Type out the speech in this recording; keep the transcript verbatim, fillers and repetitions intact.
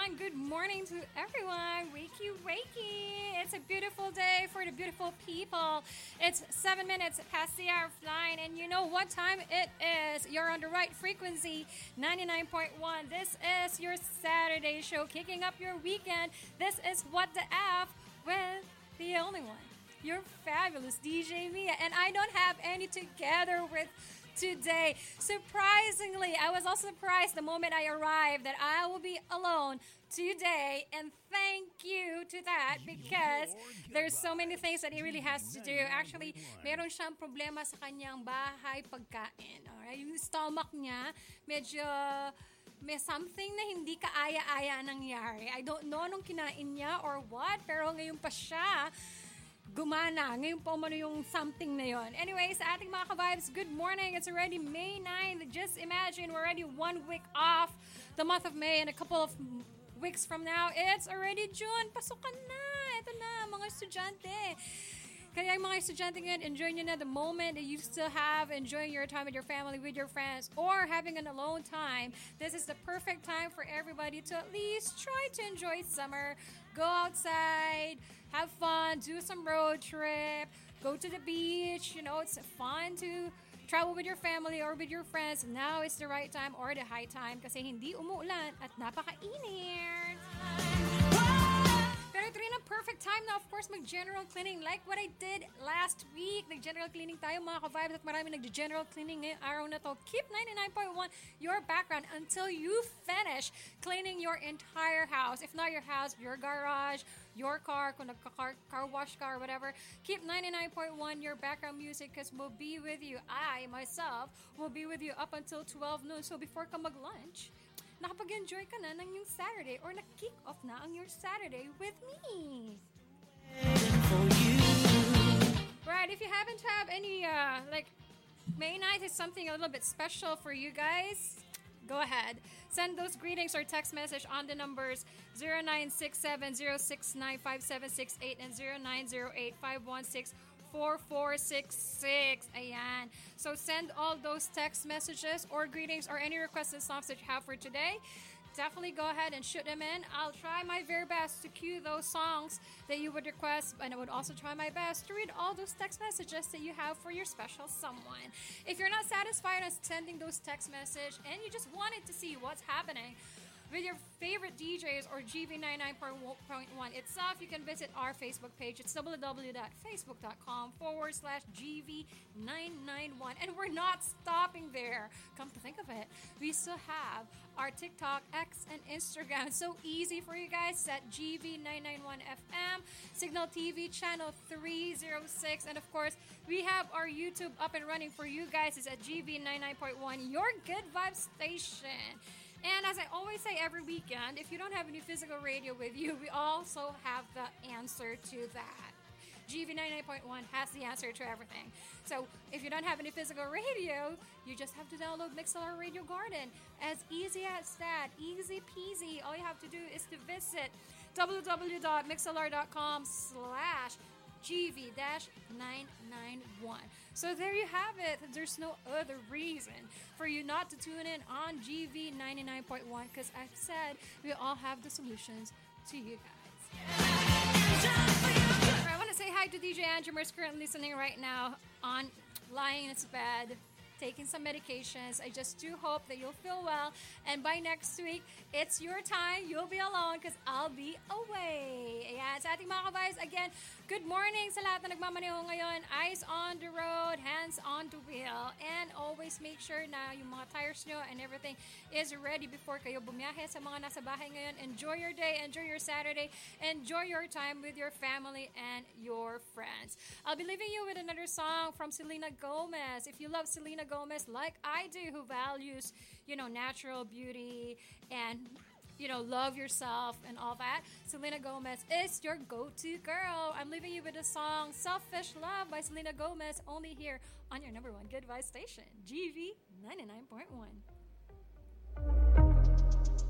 everyone. Good morning to everyone. Wakey, wakey. It's a beautiful day for the beautiful people. It's seven minutes past the hour of nine, and you know what time it is. You're on the right frequency, ninety-nine point one. This is your Saturday show, kicking up your weekend. This is What the F with the only one, your fabulous D J Mia, and I don't have any together with today. Surprisingly, I was also surprised the moment I arrived that I will be alone today, and thank you to that because there's so many things that he really has to do. Actually, meron siyang problema sa kanyang bahay pagkain. Alright? Yung stomach niya, medyo may something na hindi kaaya-aya nangyari. I don't know anong kinain niya or what, pero ngayon pa siya gumana. Ngayon po umano yung something na yon. Anyways, sa ating mga ka-vibes, good morning. It's already May ninth. Just imagine, we're already one week off the month of May, and a couple of weeks from now, it's already June. Pasukan na. Ito na, mga estudyante. Kaya yung mga estudyante ngayon, enjoy nyo na the moment that you still have, enjoying your time with your family, with your friends, or having an alone time. This is the perfect time for everybody to at least try to enjoy summer. Go outside, have fun, do some road trip, go to the beach. You know, it's fun to travel with your family or with your friends. Now is the right time or the high time kasi hindi umuulan at napakainit. Pero ito rin ang perfect time na, of course, mag-general cleaning like what I did last week. Nag-general cleaning tayo, mga ka-vibes, at marami nag-general cleaning ngayong araw na to. Keep ninety-nine point one your background until you finish cleaning your entire house. If not your house, your garage, your car, kung nagka-car car wash car or whatever. Keep ninety-nine point one your background music because we'll be with you. I, myself, will be with you up until twelve noon. So before ka mag-lunch, nakapag-enjoy ka na ng yung Saturday or na-kick off na ang your Saturday with me. Right, if you happen to have any, uh, like, May ninth is something a little bit special for you guys, go ahead. Send those greetings or text message on the numbers zero nine six seven zero six nine five seven six eight and zero nine zero eight five one six four four six six. Ayan. So send all those text messages or greetings or any requested songs that you have for today. Definitely go ahead and shoot them in. I'll try my very best to cue those songs that you would request, and I would also try my best to read all those text messages that you have for your special someone. If you're not satisfied on sending those text messages and you just wanted to see what's happening with your favorite D Js or G V ninety-nine point one itself, you can visit our Facebook page. It's www.facebook.com forward slash GV991. And we're not stopping there. Come to think of it, we still have our TikTok, X, and Instagram. So easy for you guys at G V nine ninety-one F M, Signal T V channel three oh six. And of course, we have our YouTube up and running for you guys. It's at G V ninety-nine point one, your good vibe station. And as I always say every weekend, if you don't have any physical radio with you, we also have the answer to that. G V ninety-nine point one has the answer to everything. So if you don't have any physical radio, you just have to download Mixlr Radio Garden. As easy as that. Easy peasy. All you have to do is to visit www.mixlr.com slash G V nine ninety-one. So there you have it. There's no other reason for you not to tune in on G V ninety-nine point one because I've said we all have the solutions to you guys. Right, I want to say hi to D J Andrew, who's currently listening right now on lying in his bed, taking some medications. I just do hope that you'll feel well. And by next week, it's your time. You'll be alone because I'll be away. Ayan, sa ating mga ka-vibes, again, good morning sa lahat na nagmamaneho ngayon. Eyes on the road, hands on the wheel. And always make sure na yung mga tires nyo and everything is ready before kayo bumiyahe. Sa mga nasa bahay ngayon, enjoy your day, enjoy your Saturday, enjoy your time with your family and your friends. I'll be leaving you with another song from Selena Gomez. If you love Selena Gomez like I do, who values, you know, natural beauty and, you know, love yourself and all that, Selena Gomez is your go-to girl. I'm leaving you with the song Selfish Love by Selena Gomez, only here on your number one good vibe station, G V ninety-nine point one.